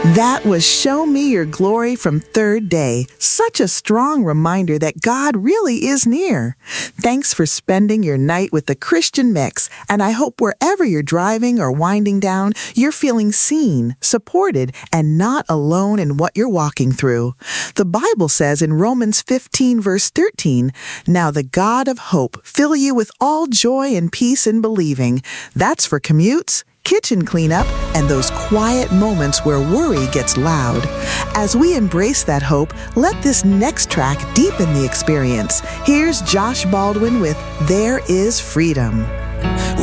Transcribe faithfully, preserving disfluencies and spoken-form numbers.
That was Show Me Your Glory from Third Day. Such a strong reminder that God really is near. Thanks for spending your night with the Christian Mix, and I hope wherever you're driving or winding down, you're feeling seen, supported, and not alone in what you're walking through. The Bible says in Romans fifteen, verse thirteen, "Now the God of hope fill you with all joy and peace in believing." That's for commutes, kitchen cleanup, and those quiet moments where worry gets loud. As we embrace that hope, let this next track deepen the experience. Here's Josh Baldwin with There Is Freedom.